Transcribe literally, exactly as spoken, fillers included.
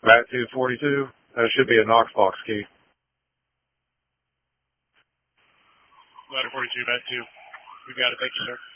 Bat two forty-two. That should be a Knox box key. Ladder forty-two, Bat two. We got it. Thank you, sir.